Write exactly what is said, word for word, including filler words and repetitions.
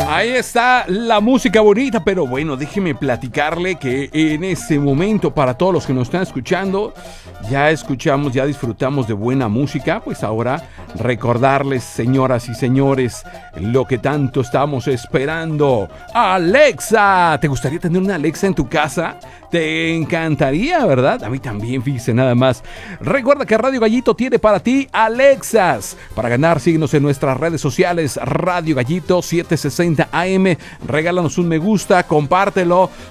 Ahí está la música bonita, pero bueno, déjeme platicarle que en este momento, para todos los que nos están escuchando, ya escuchamos, ya disfrutamos de buena música. Pues ahora recordarles, señoras y señores, lo que tanto estamos esperando. Alexa, ¿te gustaría tener una Alexa en tu casa? Te encantaría, ¿verdad? A mí también, fíjese nada más. Recuerda que Radio Gallito tiene para ti Alexas. Para ganar, síguenos en nuestras redes sociales, Radio Gallito setecientos sesenta A M. Regálanos un me gusta, compártelo,